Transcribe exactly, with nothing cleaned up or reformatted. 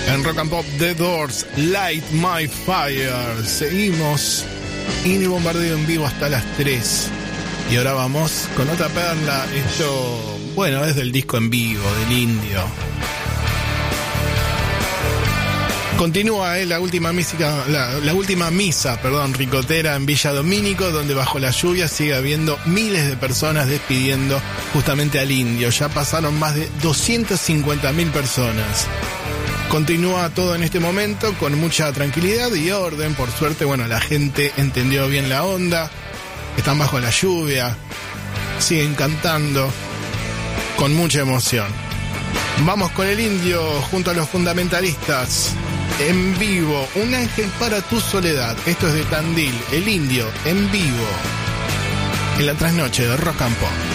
En Rock and Pop, The Doors, Light My Fire. Seguimos en el bombardeo en vivo hasta las tres. Y ahora vamos con otra perla. Esto, bueno, es del disco en vivo, del Indio. Continúa eh, la última misa, la, la última misa, perdón, ricotera en Villa Domínico, donde bajo la lluvia sigue habiendo miles de personas despidiendo justamente al Indio. Ya pasaron más de doscientas cincuenta mil personas. Continúa todo en este momento con mucha tranquilidad y orden. Por suerte, bueno, la gente entendió bien la onda. Están bajo la lluvia. Siguen cantando con mucha emoción. Vamos con el Indio junto a los fundamentalistas. En vivo, Un ángel para tu soledad. Esto es de Tandil, el Indio, en vivo. En la trasnoche de Rock and Pop.